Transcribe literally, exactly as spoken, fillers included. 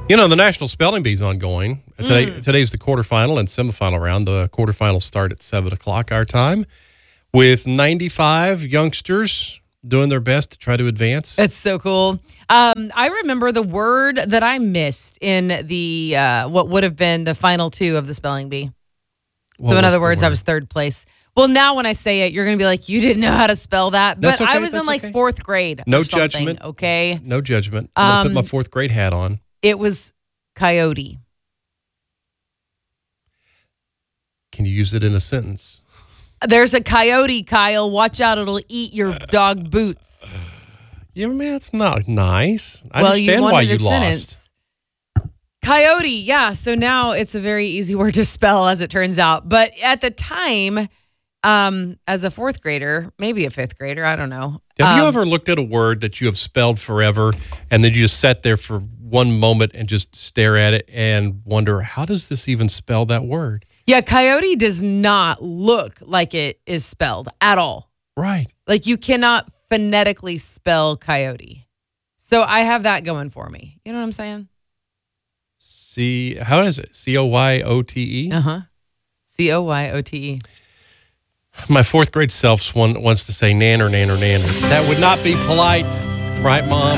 You know, the National Spelling Bee is ongoing. Today, mm. Today's the quarterfinal and semifinal round. The quarterfinals start at seven o'clock our time with ninety-five youngsters doing their best to try to advance. It's so cool. Um, I remember the word that I missed in the uh, what would have been the final two of the spelling bee. What so in other word? words, I was third place. Well, now when I say it, you're going to be like, you didn't know how to spell that. That's but okay, I was in like okay. fourth grade. No or something, judgment. Okay. No judgment. I'm um, going to put my fourth grade hat on. It was coyote. Can you use it in a sentence? There's a coyote, Kyle. Watch out. It'll eat your dog boots. Yeah, man, it's not nice. I well, understand you wanted why you a sentence. lost. Coyote, yeah. So now it's a very easy word to spell, as it turns out. But at the time, um, as a fourth grader, maybe a fifth grader, I don't know. Have um, you ever looked at a word that you have spelled forever and then you just sat there for one moment and just stare at it and wonder, how does this even spell that word? Yeah, coyote does not look like it is spelled at all. Right. Like you cannot phonetically spell coyote. So I have that going for me. You know what I'm saying? C, how is it? C O Y O T E? Uh-huh. C O Y O T E. My fourth grade self one, wants to say nanner, nanner, nanner. That would not be polite. Right, Mom?